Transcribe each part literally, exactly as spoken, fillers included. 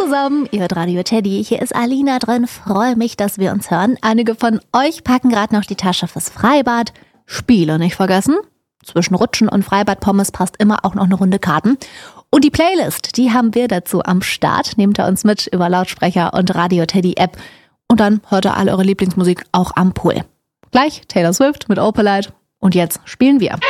zusammen, ihr hört Radio Teddy, hier ist Alina drin, freue mich, dass wir uns hören. Einige von euch packen gerade noch die Tasche fürs Freibad, Spiele nicht vergessen. Zwischen Rutschen und Freibadpommes passt immer auch noch eine Runde Karten. Und die Playlist, die haben wir dazu am Start, nehmt ihr uns mit über Lautsprecher und Radio Teddy App. Und dann hört ihr alle eure Lieblingsmusik auch am Pool. Gleich Taylor Swift mit Opalite und jetzt spielen wir.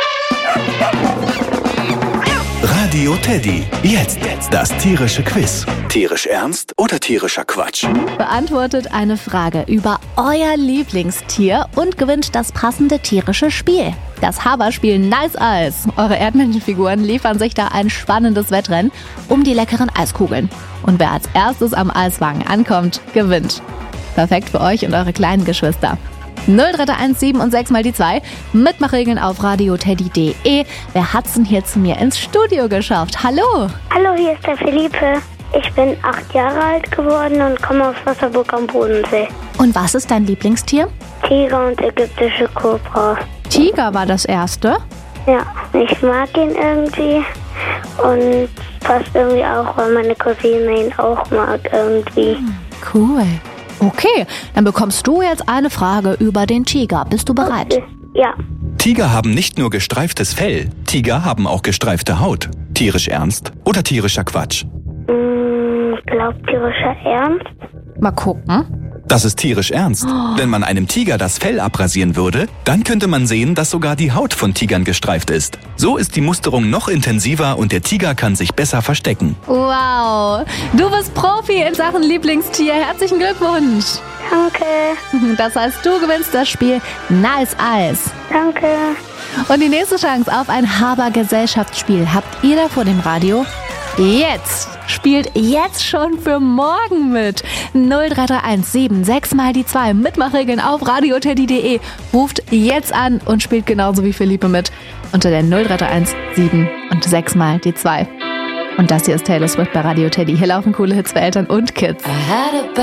Radio Teddy, jetzt das tierische Quiz. Tierisch ernst oder tierischer Quatsch? Beantwortet eine Frage über euer Lieblingstier und gewinnt das passende tierische Spiel. Das Haberspiel Nice Eis. Eure Erdmännchenfiguren liefern sich da ein spannendes Wettrennen um die leckeren Eiskugeln. Und wer als erstes am Eiswagen ankommt, gewinnt. Perfekt für euch und eure kleinen Geschwister. null drei eins sieben und sechs mal die zwei. Mitmachregeln auf radioteddy punkt de. Wer hat's denn hier zu mir ins Studio geschafft? Hallo! Hallo, hier ist der Philippe. Ich bin acht Jahre alt geworden und komme aus Wasserburg am Bodensee. Und was ist dein Lieblingstier? Tiger und ägyptische Kobra. Tiger war das erste? Ja, ich mag ihn irgendwie und passt irgendwie auch, weil meine Cousine ihn auch mag irgendwie. Cool. Okay, dann bekommst du jetzt eine Frage über den Tiger. Bist du bereit? Okay. Ja. Tiger haben nicht nur gestreiftes Fell, Tiger haben auch gestreifte Haut. Tierisch ernst oder tierischer Quatsch? Hm, glaub tierischer Ernst? Mal gucken. Das ist tierisch ernst. Oh. Wenn man einem Tiger das Fell abrasieren würde, dann könnte man sehen, dass sogar die Haut von Tigern gestreift ist. So ist die Musterung noch intensiver und der Tiger kann sich besser verstecken. Wow, du bist Profi in Sachen Lieblingstier. Herzlichen Glückwunsch. Danke. Das heißt, du gewinnst das Spiel Nice Eis. Danke. Und die nächste Chance auf ein Haber-Gesellschaftsspiel habt ihr da vor dem Radio. Jetzt! Spielt jetzt schon für morgen mit. null drei eins sieben sechs mal die zwei. Mitmachregeln auf radioteddy punkt de. Ruft jetzt an und spielt genauso wie Philippe mit. Unter der null drei eins sieben und sechs mal die zwei. Und das hier ist Taylor Swift bei Radio Teddy. Hier laufen coole Hits für Eltern und Kids.